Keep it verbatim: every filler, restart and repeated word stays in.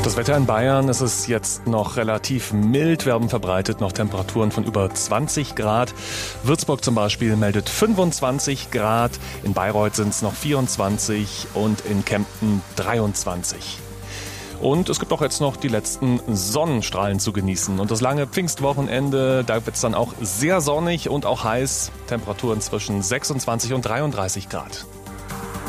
Das Wetter in Bayern, es ist jetzt noch relativ mild. Wir haben verbreitet noch Temperaturen von über zwanzig Grad. Würzburg zum Beispiel meldet fünfundzwanzig Grad. In Bayreuth sind es noch vierundzwanzig und in Kempten dreiundzwanzig. Und es gibt auch jetzt noch die letzten Sonnenstrahlen zu genießen. Und das lange Pfingstwochenende, da wird es dann auch sehr sonnig und auch heiß. Temperaturen zwischen sechsundzwanzig und dreiunddreißig Grad.